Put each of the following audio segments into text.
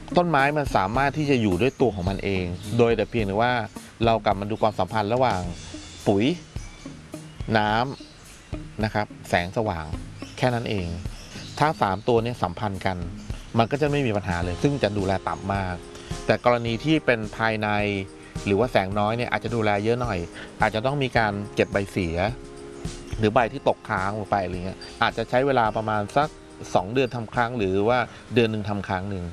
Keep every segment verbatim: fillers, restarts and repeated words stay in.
ต้นไม้มันสามารถที่จะอยู่ด้วยตัวของมันเองโดยแต่เพียงแต่ว่าเรากลับมาดูความสัมพันธ์ระหว่างปุ๋ยน้ำนะครับแสงสว่างแค่นั้นเองถ้าสามตัวนี้สัมพันธ์กันมันก็จะไม่มีปัญหาเลยซึ่งจะดูแลต่ำมากแต่กรณีที่เป็นภายในหรือว่าแสงน้อยเนี่ยอาจจะดูแลเยอะหน่อยอาจจะต้องมีการเก็บใบเสียหรือใบที่ตกค้างลงไปอะไรเงี้ยอาจจะใช้เวลาประมาณสักสองเดือนทำครั้งหรือว่าเดือนหนึ่งทำครั้งหนึ่ง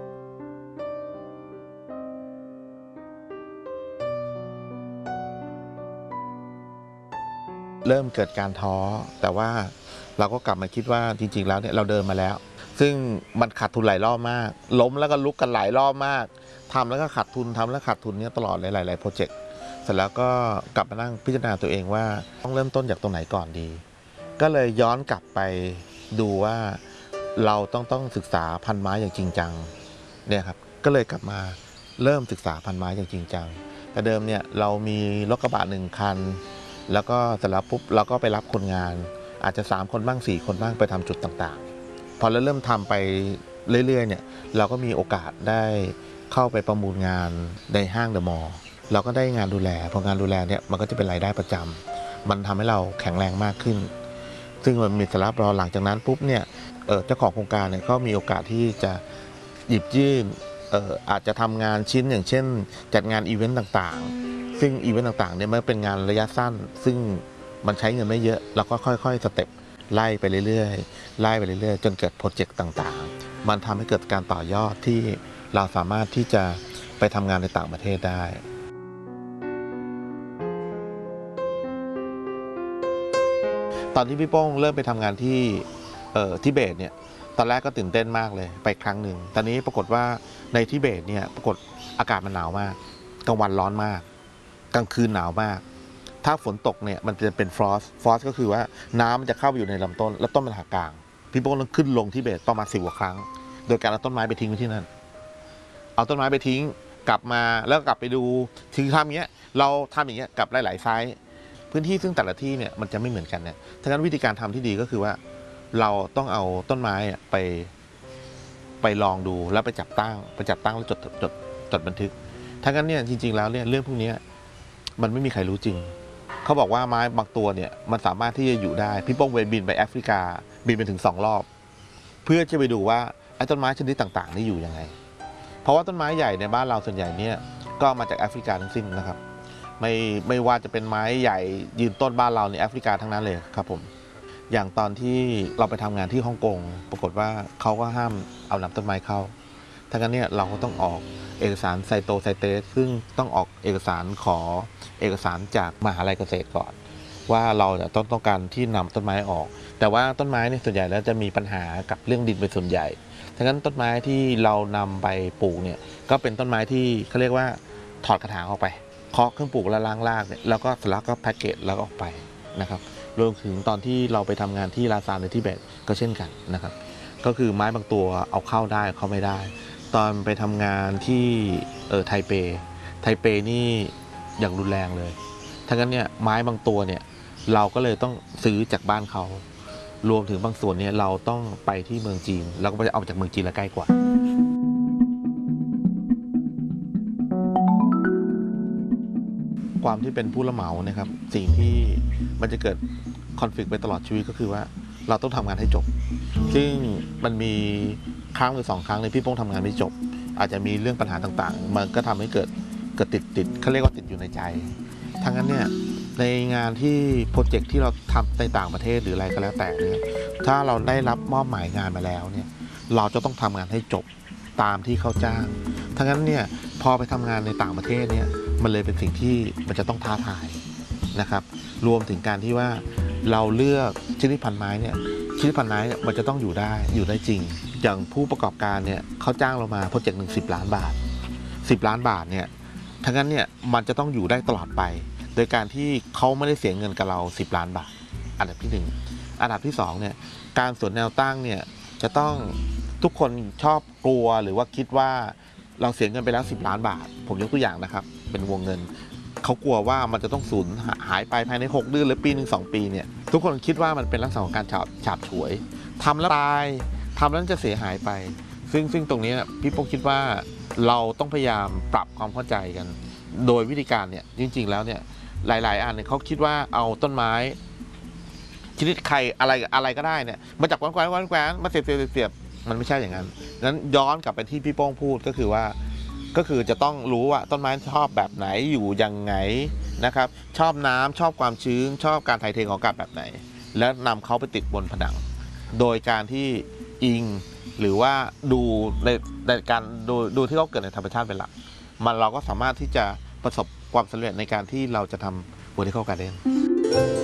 เริ่มเกิดการท้อแต่ว่าเราก็กลับมาคิดว่าจริงๆแล้วเนี่ยเราเดินมาแล้วซึ่งมันขาดทุนหลายรอบมากล้มแล้วก็ลุกกันหลายรอบมากทำแล้วก็ขาดทุนทำแล้วขาดทุนเนี่ยตลอดหลายๆโปรเจกต์เสร็จแล้วก็กลับมานั่งพิจารณาตัวเองว่าต้องเริ่มต้นจากตรงไหนก่อนดีก็เลยย้อนกลับไปดูว่าเราต้องต้องศึกษาพันไม้อย่างจริงจังเนี่ยครับก็เลยกลับมาเริ่มศึกษาพันไม้อย่างจริงจังแต่เดิมเนี่ยเรามีรถกระบะหนึ่งคันแล้วก็เสร็จแล้วปุ๊บเราก็ไปรับคนงานอาจจะสามคนบ้างสี่คนบ้างไปทำจุดต่างๆพอเราเริ่มทำไปเรื่อยๆเนี่ยเราก็มีโอกาสได้เข้าไปประมูลงานในห้างเดอะมอลล์เราก็ได้งานดูแลพองานดูแลเนี่ยมันก็จะเป็นรายได้ประจำมันทำให้เราแข็งแรงมากขึ้นซึ่งมันมีสาระรอหลังจากนั้นปุ๊บเนี่ยเจ้าของโครงการเนี่ยก็มีโอกาสที่จะหยิบยื่นอาจจะทำงานชิ้นอย่างเช่นจัดงานอีเวนต์ต่างๆซึ่งอีเวนต์ต่างๆเนี่ยมันเป็นงานระยะสั้นซึ่งมันใช้เงินไม่เยอะเราก็ค่อยๆสเต็ปไล่ไปเรื่อยๆไล่ไปเรื่อยๆจนเกิดโปรเจกต์ต่างๆมันทำให้เกิดการต่อยอดที่เราสามารถที่จะไปทำงานในต่างประเทศได้ตอนที่พี่โป้งเริ่มไปทำงานที่ทิเบตเนี่ยตอนแรกก็ตื่นเต้นมากเลยไปครั้งหนึ่งตอนนี้ปรากฏว่าในทิเบตเนี่ยปรากฏอากาศมันหนาวมากกลางวันร้อนมากกลางคืนหนาวมากถ้าฝนตกเนี่ยมันจะเป็นฟรอสฟรอสก็คือว่าน้ำมันจะเข้าไปอยู่ในลำต้นแล้วต้นมันหักกลางพี่โป้งต้องขึ้นลงทิเบตประมาณสิบกว่าครั้งโดยการเอาต้นไม้ไปทิ้งไว้ที่นั่นเอาต้นไม้ไปทิ้งกลับมาแล้วกลับไปดูถึงทำอย่างเงี้ยเราทำอย่างเงี้ยกับหลายๆไซส์พื้นที่ซึ่งแต่ละที่เนี่ยมันจะไม่เหมือนกันเนี่ยทั้งนั้นวิธีการทำที่ดีก็คือว่าเราต้องเอาต้นไม้ไปไปลองดูแล้วไปจับตั้งไปจับตั้งแล้วจดจดจดบันทึกทั้งนั้นเนี่ยจริงๆแล้วเนี่ยเรื่องพวกนี้มันไม่มีใครรู้จริงเขาบอกว่าไม้บางตัวเนี่ยมันสามารถที่จะอยู่ได้พี่โป้งเวบินไปแอฟริกาบินไปถึงสองรอบเพื่อจะไปดูว่าไอ้ต้นไม้ชนิดต่างๆนี่อยู่ยังไงเพราะว่าต้นไม้ใหญ่ในบ้านเราส่วนใหญ่เนี่ยก็มาจากแอฟริกาทั้งสิ้นนะครับไม่ไม่ว่าจะเป็นไม้ใหญ่ยืนต้นบ้านเราในแอฟริกาทั้งนั้นเลยครับผมอย่างตอนที่เราไปทำงานที่ฮ่องกงปรากฏว่าเขาก็ห้ามเอานำต้นไม้เข้าทั้งนั้นเนี่ยเราก็ต้องออกเอกสารไซโตไซเตสซึ่งต้องออกเอกสารขอเอกสารจากมหาลัยเกษตรก่อนว่าเราจะต้องต้องการที่นำต้นไม้ออกแต่ว่าต้นไม้เนี่ยส่วนใหญ่แล้วจะมีปัญหากับเรื่องดินเป็นส่วนใหญ่ทั้งนั้นต้นไม้ที่เรานำไปปลูกเนี่ยก็เป็นต้นไม้ที่เขาเรียกว่าถอดกระถางออกไปเคาะเครื่องปลูกแล้วล้างรากเนี่ยแล้วก็สลักก็แพ็กเกจแล้วก็ออกไปนะครับรวมถึงตอนที่เราไปทำงานที่ลาซานในทิเบตก็เช่นกันนะครับก็คือไม้บางตัวเอาเข้าได้เข้าไม่ได้ตอนไปทำงานที่เออไทเปไทเปนี่อย่างรุนแรงเลยทั้งนั้นเนี่ยไม้บางตัวเนี่ยเราก็เลยต้องซื้อจากบ้านเขารวมถึงบางส่วนเนี่ยเราต้องไปที่เมืองจีนแล้วก็ไปเอาจากเมืองจีนแล้วใกล้กว่าความที่เป็นผู้รับเหมานะครับสิ่งที่มันจะเกิดคอนฟลิกต์ไปตลอดชีวิตก็คือว่าเราต้องทำงานให้จบซึ่งมันมีครั้งหรือสองครั้งในพี่โป้งทำงานไม่จบอาจจะมีเรื่องปัญหาต่างๆมันก็ทำให้เกิดเกิดติดติดเขาเรียกว่าติดอยู่ในใจทั้งนั้นเนี่ยในงานที่โปรเจกต์ที่เราทำในต่างประเทศหรืออะไรก็แล้วแต่เนี่ยถ้าเราได้รับมอบหมายงานมาแล้วเนี่ยเราจะต้องทำงานให้จบตามที่เขาจ้างทั้งนั้นเนี่ยพอไปทำงานในต่างประเทศเนี่ยมันเลยเป็นสิ่งที่มันจะต้องท้าทายนะครับรวมถึงการที่ว่าเราเลือกชนิดพันไม้เนี่ยชนิดพันไม้เนี่ยมันจะต้องอยู่ได้อยู่ได้จริงอย่างผู้ประกอบการเนี่ยเขาจ้างเรามาโปรเจกต์หนึ่งสิบล้านบาทสิบล้านบาทเนี่ยทั้งนั้นเนี่ยมันจะต้องอยู่ได้ตลอดไปโดยการที่เขาไม่ได้เสียเงินกับเราสิบล้านบาทอันดับที่หนึ่งอันดับที่สองเนี่ยการสวนแนวตั้งเนี่ยจะต้องทุกคนชอบกลัวหรือว่าคิดว่าเราเสียเงินไปแล้วสิบล้านบาทผมยกตัวอย่างนะครับเป็นวงเงินเขากลัวว่ามันจะต้องสูญหายไปภายในหกเดือนหรือปีหนึ่งสองปีเนี่ยทุกคนคิดว่ามันเป็นลักษณะของการฉาบฉาบฉวยทำแล้วตายทำแล้วจะเสียหายไปซึ่งซึ่งตรงนี้พี่โป้คิดว่าเราต้องพยายามปรับความเข้าใจกัน โดยวิธีการเนี่ยจริงๆแล้วเนี่ยหลายๆอันเนี่ยเขาคิดว่าเอาต้นไม้ชนิดใครอะไรอะไรก็ได้เนี่ยมาจับแกว้นแกว้นแกว้นมาเสียบเสียบเสียบมันไม่ใช่อย่างนั้นนั้นย้อนกลับไปที่พี่โป้งพูดก็คือว่าก็คือจะต้องรู้ว่าต้นไม้ชอบแบบไหนอยู่ยังไงนะครับชอบน้ำชอบความชื้นชอบการถ่ายเทของอากาศแบบไหนแล้วนำเขาไปติดบนผนังโดยการที่อิงหรือว่าดูในในการดูดูที่เขาเกิดในธรรมชาติเป็นหลักมันเราก็สามารถที่จะประสบความสำเร็จในการที่เราจะทำ vertical garden